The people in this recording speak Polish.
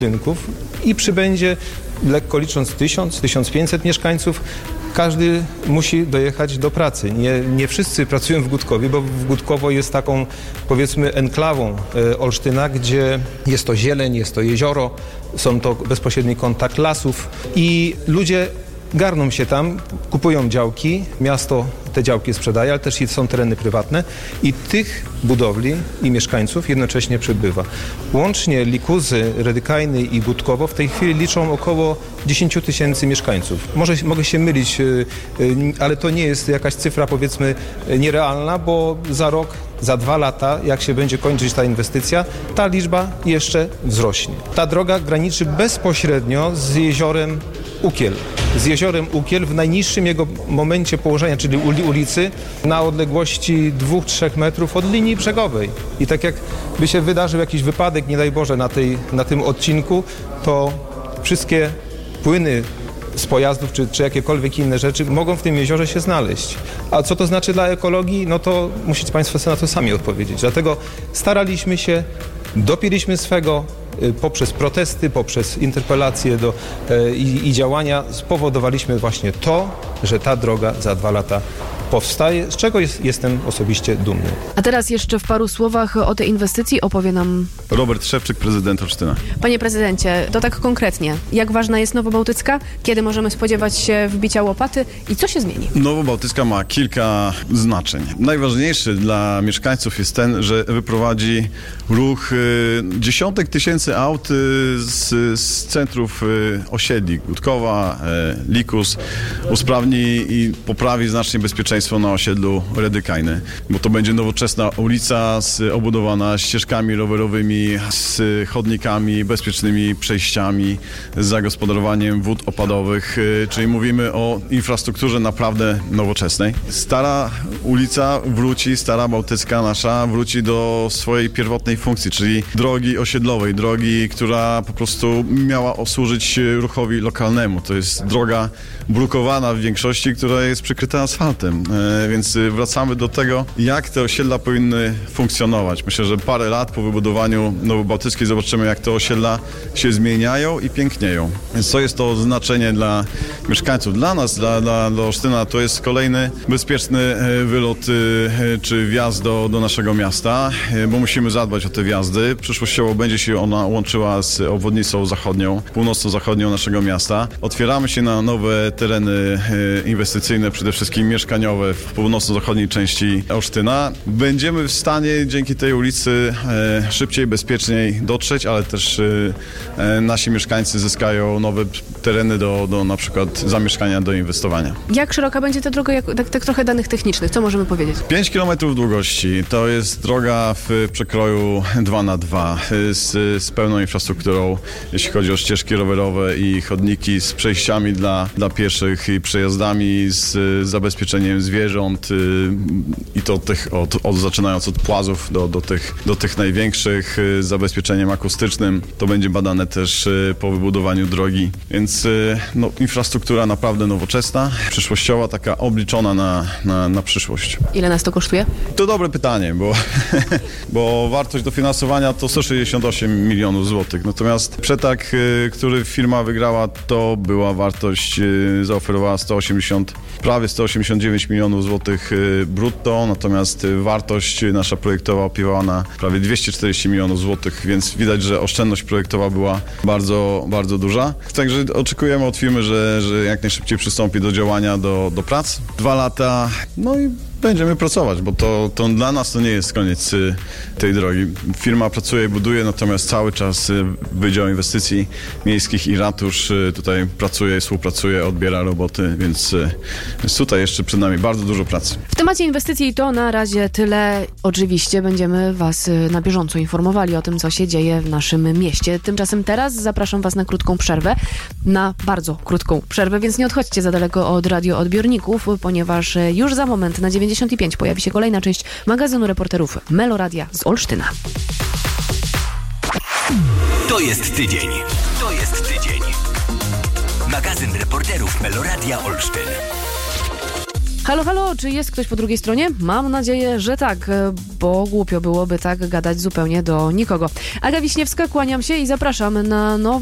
budynków i przybędzie, lekko licząc, 1000-1500 mieszkańców. Każdy musi dojechać do pracy. Nie wszyscy pracują w Gutkowie, bo w Gutkowo jest taką, powiedzmy, enklawą Olsztyna, gdzie jest to zieleń, jest to jezioro, są to bezpośredni kontakt lasów i ludzie garną się tam, kupują działki, miasto te działki sprzedaje, ale też są tereny prywatne i tych budowli i mieszkańców jednocześnie przybywa. Łącznie Likuzy, Redykajny i Gutkowo w tej chwili liczą około 10 000 mieszkańców. Mogę się mylić, ale to nie jest jakaś cyfra, powiedzmy, nierealna, bo za rok, za 2 lata, jak się będzie kończyć ta inwestycja, ta liczba jeszcze wzrośnie. Ta droga graniczy bezpośrednio z jeziorem Ukiel. Z jeziorem Ukiel w najniższym jego momencie położenia, czyli ulicy, na odległości 2-3 metrów od linii brzegowej. I tak jakby się wydarzył jakiś wypadek, nie daj Boże, na tym odcinku, to wszystkie płyny z pojazdów czy jakiekolwiek inne rzeczy mogą w tym jeziorze się znaleźć. A co to znaczy dla ekologii? No to musicie Państwo sobie na to sami odpowiedzieć. Dlatego staraliśmy się, dopięliśmy swego poprzez protesty, poprzez interpelacje i działania spowodowaliśmy właśnie to, że ta droga za 2 lata powstaje, z czego jestem osobiście dumny. A teraz jeszcze w paru słowach o tej inwestycji opowie nam Robert Szewczyk, prezydent Olsztyna. Panie prezydencie, to tak konkretnie. Jak ważna jest Nowobałtycka? Kiedy możemy spodziewać się wbicia łopaty i co się zmieni? Nowobałtycka ma kilka znaczeń. Najważniejszy dla mieszkańców jest ten, że wyprowadzi ruch dziesiątek tysięcy aut z centrów osiedli Gutkowa, Likus, usprawni i poprawi znacznie bezpieczeństwo na osiedlu Redykajny, bo to będzie nowoczesna ulica obudowana ścieżkami rowerowymi, z chodnikami, bezpiecznymi przejściami, z zagospodarowaniem wód opadowych, czyli mówimy o infrastrukturze naprawdę nowoczesnej. Stara ulica wróci, Stara Bałtycka nasza wróci do swojej pierwotnej funkcji, czyli drogi osiedlowej, drogi, która po prostu miała służyć ruchowi lokalnemu. To jest droga brukowana w większości, która jest przykryta asfaltem. Więc wracamy do tego, jak te osiedla powinny funkcjonować. Myślę, że parę lat po wybudowaniu Nowobałtyckiej zobaczymy, jak te osiedla się zmieniają i pięknieją. Więc co jest to znaczenie dla mieszkańców? Dla nas, dla Olsztyna, to jest kolejny bezpieczny wylot czy wjazd do naszego miasta, bo musimy zadbać o te wjazdy. Przyszłościowo będzie się ona łączyła z obwodnicą zachodnią, północno-zachodnią naszego miasta. Otwieramy się na nowe tereny inwestycyjne, przede wszystkim mieszkaniowe w północno-zachodniej części Olsztyna. Będziemy w stanie dzięki tej ulicy szybciej, bezpieczniej dotrzeć, ale też nasi mieszkańcy zyskają nowe tereny do na przykład zamieszkania, do inwestowania. Jak szeroka będzie ta droga? Tak trochę danych technicznych, co możemy powiedzieć? 5 km długości. To jest droga w przekroju 2x2 z pełną infrastrukturą, jeśli chodzi o ścieżki rowerowe i chodniki z przejściami dla pieszych i przejazdami, z zabezpieczeniem zwierząt i to zaczynając od płazów do tych największych, z zabezpieczeniem akustycznym. To będzie badane też po wybudowaniu drogi, więc infrastruktura naprawdę nowoczesna, przyszłościowa, taka obliczona na przyszłość. Ile nas to kosztuje? To dobre pytanie, bo wartość dofinansowania to 168 milionów złotych. Natomiast przetarg, który firma wygrała, to była wartość, zaoferowała prawie 189 milionów złotych brutto, natomiast wartość nasza projektowa opiewała na prawie 240 milionów złotych, więc widać, że oszczędność projektowa była bardzo, bardzo duża. Także oczekujemy od firmy, że jak najszybciej przystąpi do działania, do prac. 2 lata, no i będziemy pracować, bo to dla nas to nie jest koniec tej drogi. Firma pracuje i buduje, natomiast cały czas Wydział Inwestycji Miejskich i Ratusz tutaj pracuje, współpracuje, odbiera roboty, więc tutaj jeszcze przed nami bardzo dużo pracy. W temacie inwestycji to na razie tyle. Oczywiście będziemy Was na bieżąco informowali o tym, co się dzieje w naszym mieście. Tymczasem teraz zapraszam Was na krótką przerwę, na bardzo krótką przerwę, więc nie odchodźcie za daleko od radioodbiorników, ponieważ już za moment na 95 pojawi się kolejna część magazynu reporterów Meloradia z Olsztyna. To jest tydzień. Magazyn reporterów Meloradia Olsztyn. Halo, halo, czy jest ktoś po drugiej stronie? Mam nadzieję, że tak, bo głupio byłoby tak gadać zupełnie do nikogo. Aga Wiśniewska, kłaniam się i zapraszam na nowy